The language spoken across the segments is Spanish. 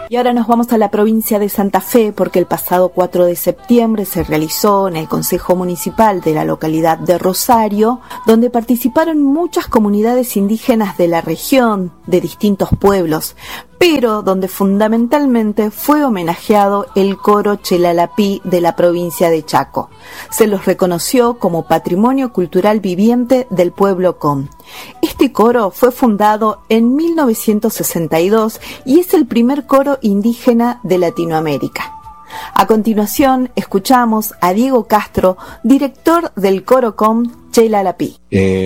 Y ahora nos vamos a la provincia de Santa Fe porque el pasado 4 de septiembre se realizó en el Consejo Municipal de la localidad de Rosario, donde participaron muchas comunidades indígenas de la región, de distintos pueblos, pero donde fundamentalmente fue homenajeado el coro Chelalapí de la provincia de Chaco. Se los reconoció como patrimonio cultural viviente del pueblo Com. Este coro fue fundado en 1962 y es el primer coro indígena de Latinoamérica. A continuación, escuchamos a Diego Castro, director del coro Com Chelalapí.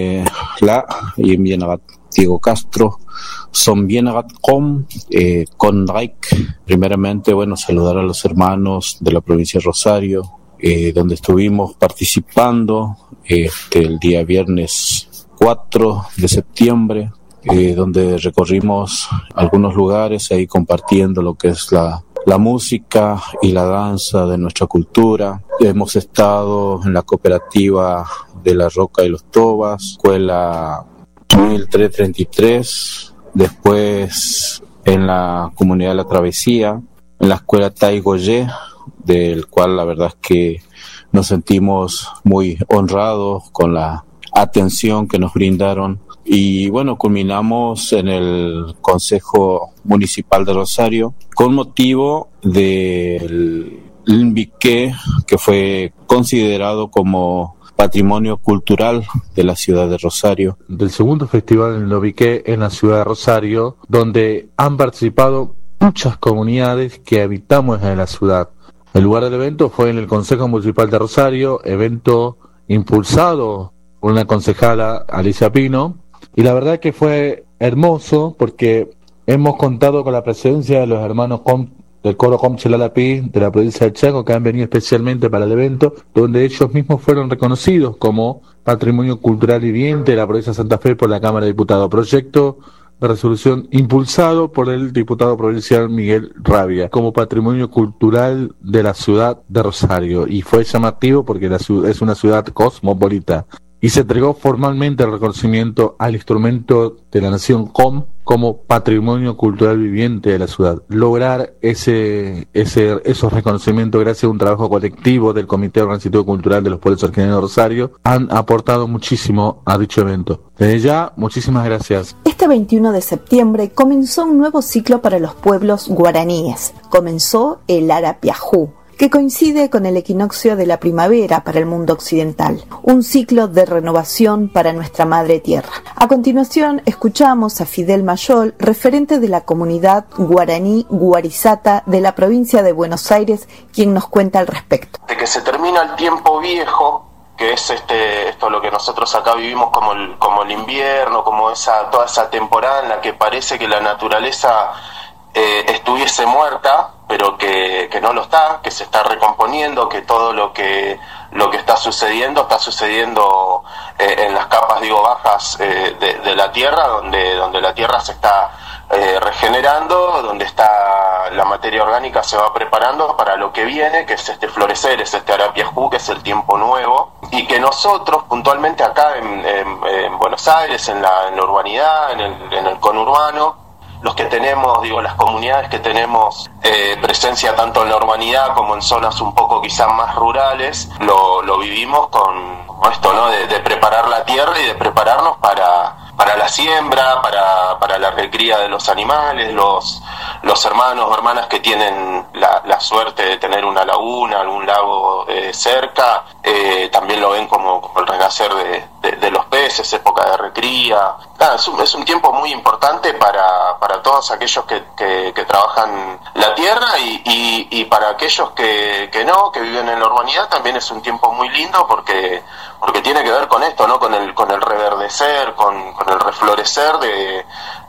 Diego Castro, son bien com con Raik. Primeramente, saludar a los hermanos de la provincia de Rosario, donde estuvimos participando el día viernes 4 de septiembre, donde recorrimos algunos lugares ahí compartiendo lo que es la música y la danza de nuestra cultura. Hemos estado en la cooperativa de La Roca y los Tobas, escuela 1333, después en la comunidad de La Travesía, en la escuela Taigoye, del cual la verdad es que nos sentimos muy honrados con la atención que nos brindaron. Y culminamos en el Consejo Municipal de Rosario con motivo del Lmbiqué, que fue considerado como patrimonio cultural de la ciudad de Rosario. Del segundo festival en Lmbiqué en la ciudad de Rosario, donde han participado muchas comunidades que habitamos en la ciudad. El lugar del evento fue en el Consejo Municipal de Rosario, evento impulsado por una concejala, Alicia Pino, y la verdad que fue hermoso porque hemos contado con la presencia de los hermanos del coro Com Chelalapí de la provincia de Chaco, que han venido especialmente para el evento, donde ellos mismos fueron reconocidos como Patrimonio Cultural Viviente de la provincia de Santa Fe por la Cámara de Diputados. Proyecto de resolución impulsado por el diputado provincial Miguel Rabia como Patrimonio Cultural de la ciudad de Rosario, y fue llamativo porque es una ciudad cosmopolita. Y se entregó formalmente el reconocimiento al instrumento de la nación Com como patrimonio cultural viviente de la ciudad. Lograr esos reconocimientos gracias a un trabajo colectivo del Comité Organizativo Cultural de los Pueblos Originarios de Rosario han aportado muchísimo a dicho evento. Desde ya, muchísimas gracias. Este 21 de septiembre comenzó un nuevo ciclo para los pueblos guaraníes. Comenzó el Arapiajú, que coincide con el equinoccio de la primavera para el mundo occidental, un ciclo de renovación para nuestra madre tierra. A continuación, escuchamos a Fidel Mayol, referente de la comunidad guaraní Guarizata de la provincia de Buenos Aires, quien nos cuenta al respecto. De que se termina el tiempo viejo, que es esto lo que nosotros acá vivimos como el invierno, como toda esa temporada en la que parece que la naturaleza estuviese muerta, pero que no lo está, que se está recomponiendo, que todo lo que está sucediendo en las capas bajas de la tierra, donde la tierra se está regenerando, donde está la materia orgánica, se va preparando para lo que viene, que es este florecer, es este Arapiajú, que es el tiempo nuevo, y que nosotros puntualmente acá en Buenos Aires, en la urbanidad, en el conurbano, los que tenemos, las comunidades que tenemos presencia tanto en la urbanidad como en zonas un poco quizás más rurales, lo vivimos con esto, ¿no? De preparar la tierra y de prepararnos para la siembra, para la recría de los animales, los hermanos o hermanas que tienen la suerte de tener una laguna, algún lago cerca, también lo ven como el renacer de los peces, época de recría. Es un tiempo muy importante para todos aquellos que trabajan la tierra y para aquellos que viven en la urbanidad también es un tiempo muy lindo porque tiene que ver con esto, ¿no? Con el reverdecer, con el reflorecer de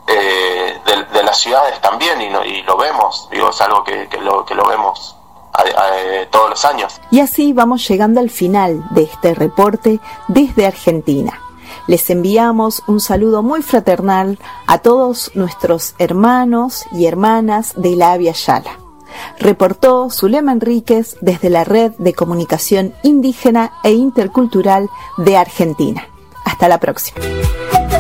las ciudades también, y lo vemos, es algo que lo vemos todos los años. Y así vamos llegando al final de este reporte desde Argentina. Les enviamos un saludo muy fraternal a todos nuestros hermanos y hermanas de la Avia Yala. Reportó Zulema Enríquez desde la Red de Comunicación Indígena e Intercultural de Argentina. Hasta la próxima.